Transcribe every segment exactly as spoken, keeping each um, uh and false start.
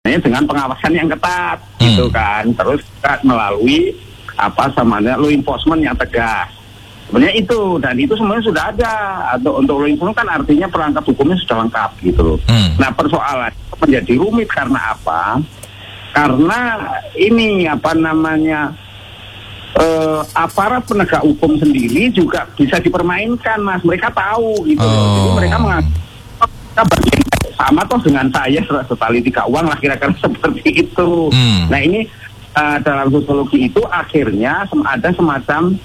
dengan pengawasan yang ketat, hmm. gitu kan. Terus melalui apa namanya law enforcement yang tegas. Sebenarnya itu, dan itu semuanya sudah ada. Atau untuk law enforcement kan artinya perangkat hukumnya sudah lengkap gitu loh. Hmm. Nah, persoalan menjadi rumit karena apa? Karena ini apa namanya uh, aparat penegak hukum sendiri juga bisa dipermainkan, Mas. Mereka tahu gitu. Oh. Loh. Jadi mereka mengatakan bagian sama toh dengan saya setali tiga uang lah kira-kira seperti itu. Hmm. Nah ini uh, dalam sosiologi itu akhirnya ada semacam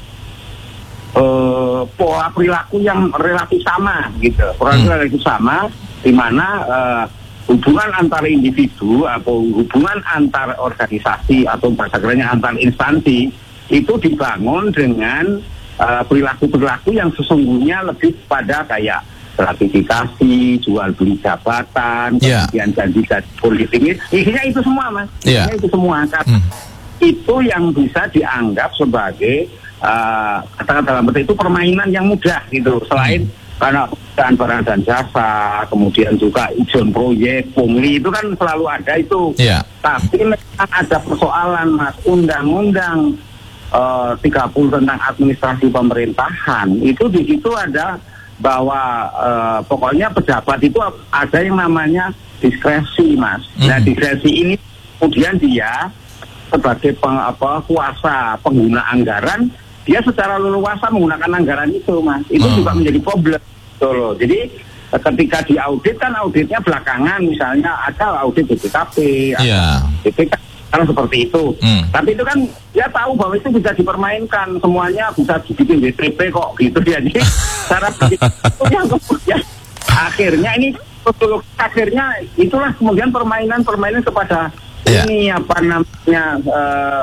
uh, pola perilaku yang relatif sama gitu, pola hmm. relatif sama di mana uh, hubungan antar individu atau hubungan antar organisasi atau bahasa kerennya antar instansi itu dibangun dengan uh, perilaku-perilaku yang sesungguhnya lebih pada kayak gratifikasi, jual beli jabatan, yeah. kemudian janji-janji politik, isinya itu semua, Mas. Yeah. Isinya itu semua. Karena hmm. itu yang bisa dianggap sebagai uh, katakan dalam bentuk itu permainan yang mudah gitu. Selain hmm. karena perusahaan barang dan jasa, kemudian juga izin proyek, pungli itu kan selalu ada itu. Yeah. Tapi memang ada persoalan, Mas. Undang-undang uh, tiga puluh tentang administrasi pemerintahan itu di situ ada bahwa uh, pokoknya pejabat itu ada yang namanya diskresi, Mas. Mm. Nah, diskresi ini kemudian dia sebagai peng, apa, kuasa pengguna anggaran, dia secara leluasa menggunakan anggaran itu, Mas. Itu mm. juga menjadi problem. Gitu loh. Jadi ketika diaudit kan auditnya belakangan, misalnya ada audit B P K P, yeah. B P K P seperti itu. Hmm. Tapi itu kan dia tahu bahwa itu bisa dipermainkan, semuanya bisa dibikin W T P kok gitu ya. Jadi cara itu yang kemudian akhirnya ini akhirnya itulah kemudian permainan-permainan kepada yeah. ini apa namanya uh,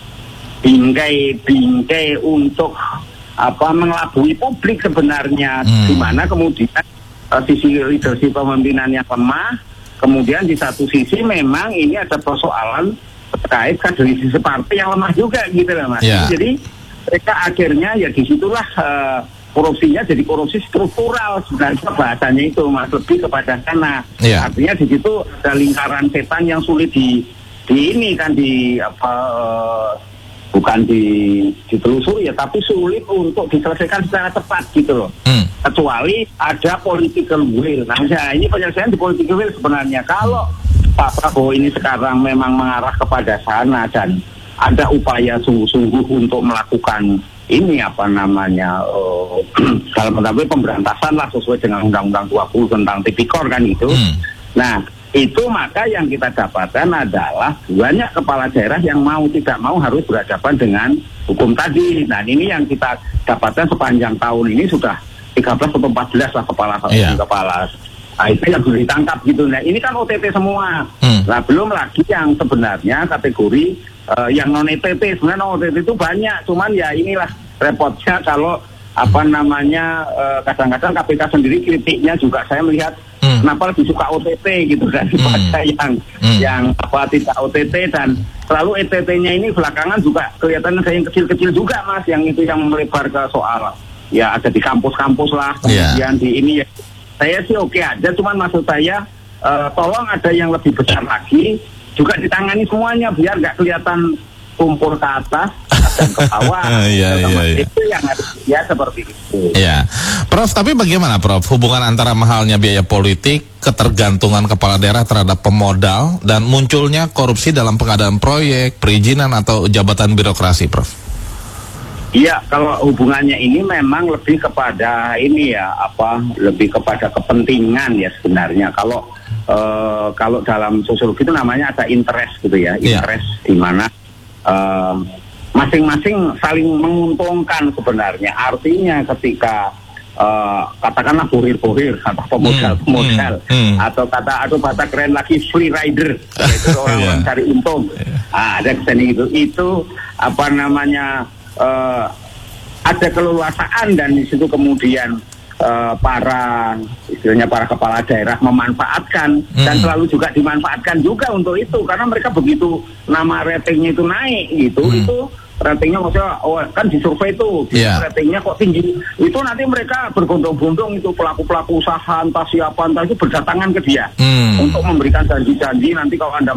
bingkai-bingkai untuk apa mengelabui publik sebenarnya, hmm. di mana kemudian uh, sisi leadership pemimpinan yang lemah, kemudian di satu sisi memang ini ada persoalan terkait kaderisasi partai yang lemah juga gitu lah, Mas. Yeah. Jadi mereka akhirnya ya disitulah uh, korupsinya jadi korupsi struktural sebenarnya bahasanya itu, Mas, lebih kepada sana. Yeah. Artinya di situ ada lingkaran setan yang sulit di di ini kan di apa uh, bukan di ditelusuri ya, tapi sulit untuk diselesaikan secara cepat gitu loh. Hmm. Kecuali ada political will. Nah, ini penyelesaian di political will sebenarnya. Kalau Pak Prabowo ini sekarang memang mengarah kepada sana dan ada upaya sungguh-sungguh untuk melakukan ini apa namanya uh, dalam bentuk pemberantasan lah sesuai dengan Undang-Undang dua puluh tentang tipikor kan itu. Hmm. Nah, itu maka yang kita dapatkan adalah banyak kepala daerah yang mau tidak mau harus berhadapan dengan hukum tadi. Nah, ini yang kita dapatkan sepanjang tahun ini sudah tiga belas atau empat belas lah kepala yeah. kepala. Nah, itu yang sudah ditangkap gitu. Nah, ini kan O T T semua. Hmm. Nah, belum lagi yang sebenarnya kategori uh, yang non O T T. Sebenarnya non O T T itu banyak, cuman ya inilah repotnya kalau apa namanya uh, kadang-kadang K P K sendiri kritiknya juga saya melihat hmm. kenapa lebih suka O T T gitu daripada hmm. yang hmm. yang apa tidak O T T, dan selalu E T T-nya ini belakangan juga kelihatan ada yang kecil-kecil juga, Mas, yang itu yang melebar ke soal ya ada di kampus-kampus lah, kemudian yeah. di ini ya. Saya sih oke aja, cuman maksud saya uh, tolong ada yang lebih besar lagi juga ditangani semuanya biar nggak kelihatan tumpul ke atas dan ke bawah. yeah, yeah, yeah. Itu yang harus ya seperti itu. Ya, Prof. Tapi bagaimana, Prof? Hubungan antara mahalnya biaya politik, ketergantungan kepala daerah terhadap pemodal, dan munculnya korupsi dalam pengadaan proyek, perizinan atau jabatan birokrasi, Prof? Iya, kalau hubungannya ini memang lebih kepada ini ya, apa lebih kepada kepentingan ya sebenarnya. Kalau uh, kalau dalam sosiologi itu namanya ada interest gitu ya, interest yeah. di mana uh, masing-masing saling menguntungkan sebenarnya. Artinya ketika uh, katakanlah bohir-bohir atau pemodal-pemodal hmm, hmm. atau kata atau bahasa keren lagi free rider, itu orang yeah. cari untung. Yeah. Ah, ada kesini itu itu apa namanya? Uh, ada keleluasaan dan di situ kemudian uh, para istilahnya para kepala daerah memanfaatkan mm. dan selalu juga dimanfaatkan juga untuk itu karena mereka begitu nama ratingnya itu naik gitu mm. itu ratingnya maksudnya oh, kan di survei itu yeah. ratingnya kok tinggi itu nanti mereka berbondong-bondong itu pelaku-pelaku usaha entah siapa entah itu berdatangan ke dia mm. untuk memberikan janji-janji nanti kalau Anda